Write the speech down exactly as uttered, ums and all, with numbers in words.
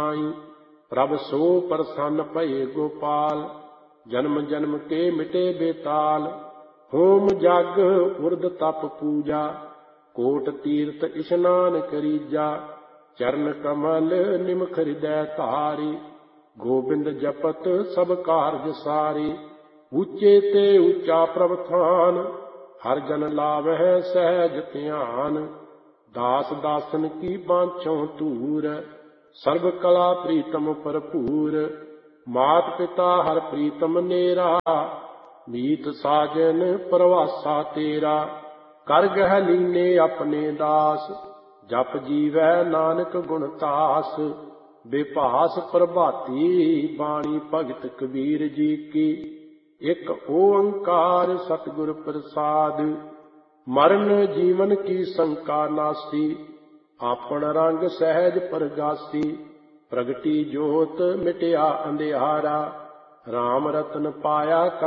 ਨਾਈ। ਪ੍ਰਭ ਸੋ ਪ੍ਰਸੰਨ ਭਏ ਗੋਪਾਲ, ਜਨਮ ਜਨਮ ਕੇ ਮਿਟੇ ਬੇਤਾਲ। ਹੋਮ ਜਗ ਉਰਦ ਤਪ ਪੂਜਾ, ਕੋਟ ਤੀਰਥ ਇਸ਼ਨਾਨ ਕਰੀਜਾ। ਚਰਨ ਕਮਲ ਨਿਮਖ ਹਿਰਦੈ ਧਾਰੀ, ਗੋਬਿੰਦ ਜਪਤ ਸਭ ਕਾਰਜ ਸਾਰੀ। ਉੱਚੇ ਤੇ ਉੱਚਾ ਪ੍ਰਭ ਥਾਨ, ਹਰ ਜਨ ਲਾਵਹਿ ਸਹਿਜ ਧਿਆਨ। ਦਾਸ ਦਾਸਨ ਕੀ ਬਾਂਛੋਂ ਧੂਰ, ਸਰਬ ਕਲਾ ਪ੍ਰੀਤਮ ਭਰਪੂਰ। ਮਾਤ ਪਿਤਾ ਹਰ ਪ੍ਰੀਤਮ ਨੇਰਾ, ਮੀਤ ਸਾਜਨ ਪਰਵਾਸਾ ਤੇਰਾ। ਕਰ ਗਹਿ ਲੀਨੇ ਆਪਣੇ ਦਾਸ, ਜਪ ਜੀਵੈ ਨਾਨਕ ਗੁਣ ਤਾਸ। ਬੇਭਾਸ ਪ੍ਰਭਾਤੀ ਬਾਣੀ ਭਗਤ ਕਬੀਰ ਜੀ ਕੀ, ਇੱਕ ਓੰਕਾਰ ਸਤਿਗੁਰ ਪ੍ਰਸਾਦ। ਮਰਨ ਜੀਵਨ ਕੀ ਸੰਕਾ ਨਾਸੀ, ਆਪਣ ਰੰਗ ਸਹਿਜ ਪਰਗਾਸੀ। ਪ੍ਰਗਟੀ ਜੋਤ ਮਿਟਿਆ ਅੰਧਿਆਰਾ, ਰਾਮ ਰਤਨ ਪਾਇਆ